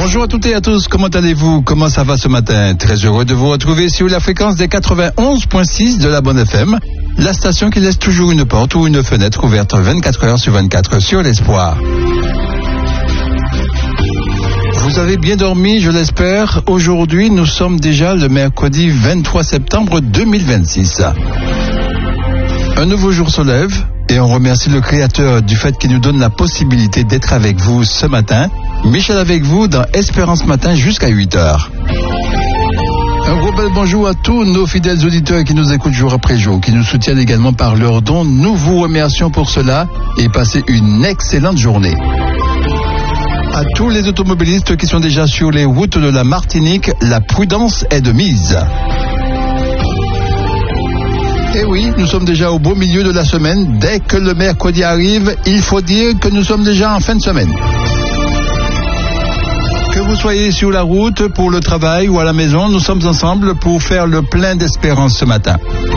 Bonjour à toutes et à tous, comment allez-vous? Comment ça va ce matin? Très heureux de vous retrouver sur la fréquence des 91.6 de la Bonne FM, la station qui laisse toujours une porte ou une fenêtre ouverte 24 heures sur 24 sur l'espoir. Vous avez bien dormi, je l'espère. Aujourd'hui, nous sommes déjà le mercredi 23 septembre 2026. Un nouveau jour se lève et on remercie le Créateur du fait qu'il nous donne la possibilité d'être avec vous ce matin. Michel avec vous dans Espérance Matin jusqu'à 8h. Un gros bel bonjour à tous nos fidèles auditeurs qui nous écoutent jour après jour, qui nous soutiennent également par leurs dons. Nous vous remercions pour cela et passez une excellente journée. À tous les automobilistes qui sont déjà sur les routes de la Martinique, la prudence est de mise. Et oui, nous sommes déjà au beau milieu de la semaine. Dès que le mercredi arrive, il faut dire que nous sommes déjà en fin de semaine. Que vous soyez sur la route pour le travail ou à la maison, nous sommes ensemble pour faire le plein d'espérance ce matin.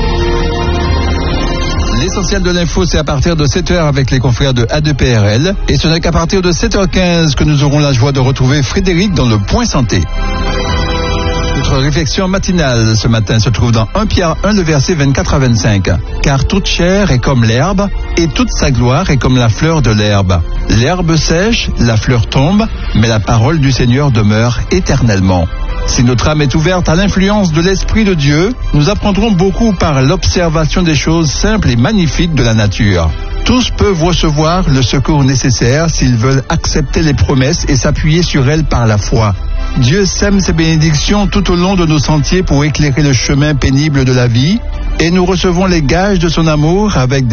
L'essentiel de l'info, c'est à partir de 7h avec les confrères de A2PRL. Et ce n'est qu'à partir de 7h15 que nous aurons la joie de retrouver Frédéric dans le Point Santé. Notre réflexion matinale ce matin se trouve dans 1 Pierre 1, le verset 24 à 25. Car toute chair est comme l'herbe, et toute sa gloire est comme la fleur de l'herbe. L'herbe sèche, la fleur tombe, mais la parole du Seigneur demeure éternellement. Si notre âme est ouverte à l'influence de l'Esprit de Dieu, nous apprendrons beaucoup par l'observation des choses simples et magnifiques de la nature. Tous peuvent recevoir le secours nécessaire s'ils veulent accepter les promesses et s'appuyer sur elles par la foi. Dieu sème ses bénédictions tout au long de nos sentiers pour éclairer le chemin pénible de la vie, et nous recevons les gages de son amour avec